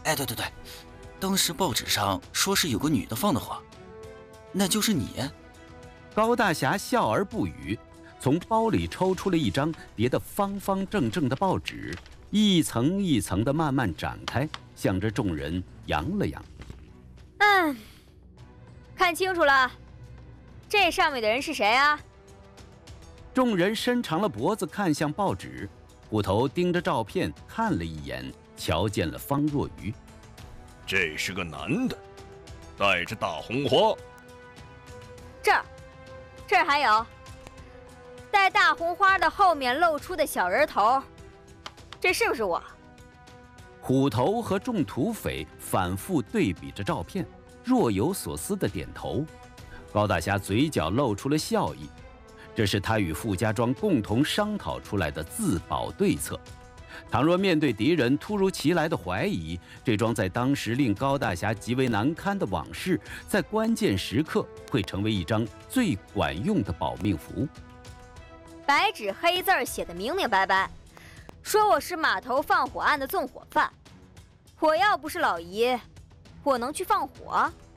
对，当时报纸上说是有个女的放的火，那就是你。 高大侠笑而不语，从包里抽出了一张叠得方方正正的报纸，一层一层的慢慢展开，向着众人扬了扬。 看清楚了，这上面的人是谁啊？ 众人伸长了脖子看向报纸，虎头盯着照片看了一眼，瞧见了方若愚。 这是个男的，戴着大红花。 这儿还有戴大红花的，后面露出的小人头，这是不是我？ 虎头和众土匪反复对比着照片，若有所思地点头。高大侠嘴角露出了笑意，这是他与傅家庄共同商讨出来的自保对策。倘若面对敌人突如其来的怀疑，这桩在当时令高大侠极为难堪的往事，在关键时刻会成为一张最管用的保命符。 白纸黑字写得明明白白，说我是码头放火案的纵火犯。我要不是老姨，我能去放火？